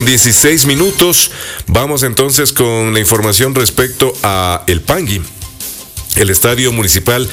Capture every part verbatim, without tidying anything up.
dieciséis minutos. Vamos entonces con la información respecto a El Pangui. El estadio municipal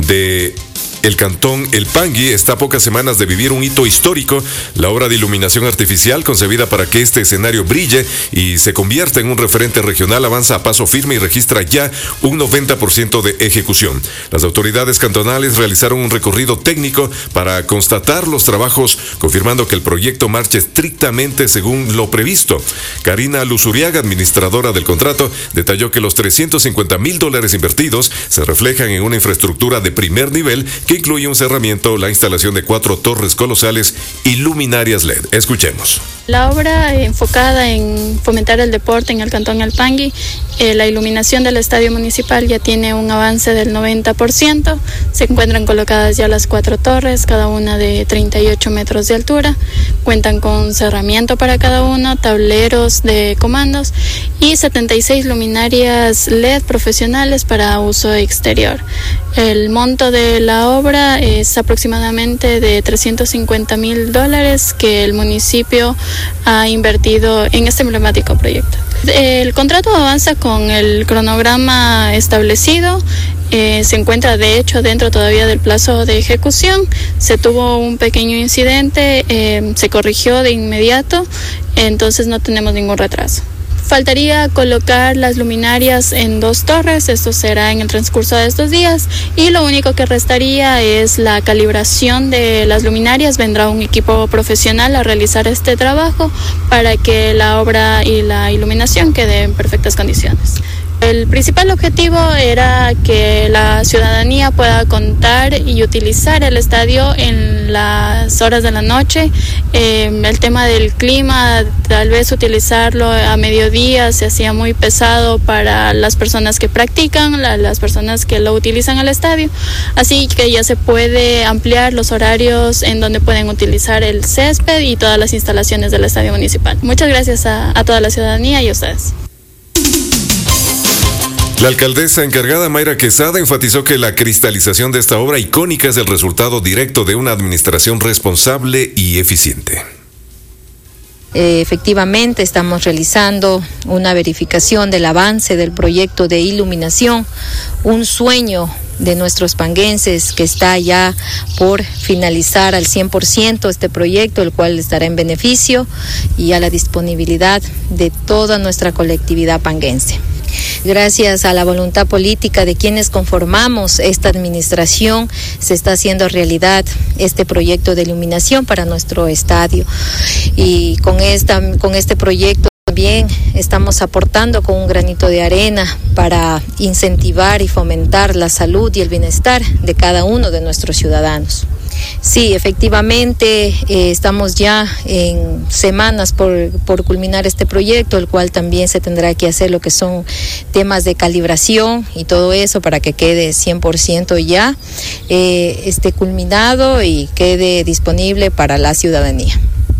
de el Cantón El Pangui está a pocas semanas de vivir un hito histórico. La obra de iluminación artificial concebida para que este escenario brille y se convierta en un referente regional avanza a paso firme y registra ya un noventa por ciento de ejecución. Las autoridades cantonales realizaron un recorrido técnico para constatar los trabajos, confirmando que el proyecto marcha estrictamente según lo previsto. Karina Luzuriaga, administradora del contrato, detalló que los trescientos cincuenta mil dólares invertidos se reflejan en una infraestructura de primer nivel que incluye un cerramiento, la instalación de cuatro torres colosales y luminarias L E D. Escuchemos. La obra enfocada en fomentar el deporte en el Cantón El Pangui, eh, la iluminación del estadio municipal ya tiene un avance del noventa por ciento. Se encuentran colocadas ya las cuatro torres, cada una de treinta y ocho metros de altura. Cuentan con cerramiento para cada uno, tableros de comandos y setenta y seis luminarias L E D profesionales para uso exterior. El monto de la obra es aproximadamente de trescientos cincuenta mil dólares que el municipio ha invertido en este emblemático proyecto. El contrato avanza con el cronograma establecido. Eh, se encuentra de hecho dentro todavía del plazo de ejecución. Se tuvo un pequeño incidente, eh, se corrigió de inmediato, entonces no tenemos ningún retraso. Faltaría colocar las luminarias en dos torres, esto será en el transcurso de estos días, y lo único que restaría es la calibración de las luminarias. Vendrá un equipo profesional a realizar este trabajo para que la obra y la iluminación quede en perfectas condiciones. El principal objetivo era que la ciudadanía pueda contar y utilizar el estadio en las horas de la noche. Eh, el tema del clima, tal vez utilizarlo a mediodía se hacía muy pesado para las personas que practican, la, las personas que lo utilizan al estadio. Así que ya se puede ampliar los horarios en donde pueden utilizar el césped y todas las instalaciones del estadio municipal. Muchas gracias a, a toda la ciudadanía y a ustedes. La alcaldesa encargada, Mayra Quesada, enfatizó que la cristalización de esta obra icónica es el resultado directo de una administración responsable y eficiente. Eh, efectivamente, estamos realizando una verificación del avance del proyecto de iluminación, un sueño de nuestros panguenses que está ya por finalizar al cien por ciento este proyecto, el cual estará en beneficio y a la disponibilidad de toda nuestra colectividad panguense. Gracias a la voluntad política de quienes conformamos esta administración, se está haciendo realidad este proyecto de iluminación para nuestro estadio. Y con, esta, con este proyecto también estamos aportando con un granito de arena para incentivar y fomentar la salud y el bienestar de cada uno de nuestros ciudadanos. Sí, efectivamente, eh, estamos ya en semanas por, por culminar este proyecto, el cual también se tendrá que hacer lo que son temas de calibración y todo eso para que quede cien por ciento ya eh, esté culminado y quede disponible para la ciudadanía.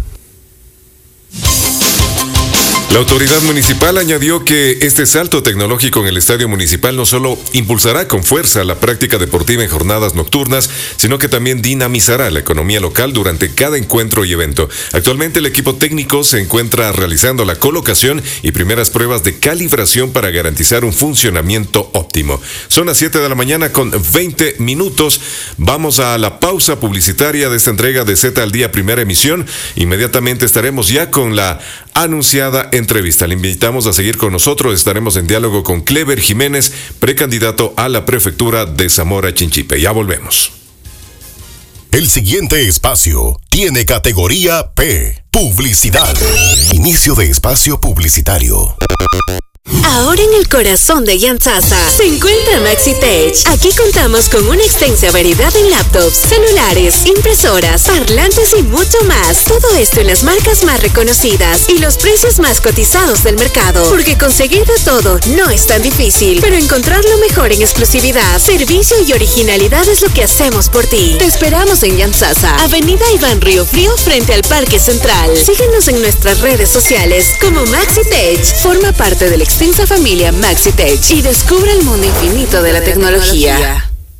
La autoridad municipal añadió que este salto tecnológico en el estadio municipal no solo impulsará con fuerza la práctica deportiva en jornadas nocturnas, sino que también dinamizará la economía local durante cada encuentro y evento. Actualmente el equipo técnico se encuentra realizando la colocación y primeras pruebas de calibración para garantizar un funcionamiento óptimo. Son las siete de la mañana con veinte minutos. Vamos a la pausa publicitaria de esta entrega de Z al Día Primera Emisión. Inmediatamente estaremos ya con la anunciada entrevista. Le invitamos a seguir con nosotros. Estaremos en diálogo con Clever Jiménez, precandidato a la prefectura de Zamora Chinchipe. Ya volvemos. El siguiente espacio tiene categoría P. Publicidad. Inicio de espacio publicitario. Ahora en el corazón de Yantzaza se encuentra MaxiTech. Aquí contamos con una extensa variedad en laptops, celulares, impresoras, parlantes y mucho más. Todo esto en las marcas más reconocidas y los precios más cotizados del mercado. Porque conseguir de todo no es tan difícil, pero encontrar lo mejor en exclusividad, servicio y originalidad es lo que hacemos por ti. Te esperamos en Yantzaza, Avenida Iván Río Frío, frente al Parque Central. Síguenos en nuestras redes sociales como MaxiTech. Forma parte del extensa familia MaxiTech y descubre el mundo infinito de la tecnología.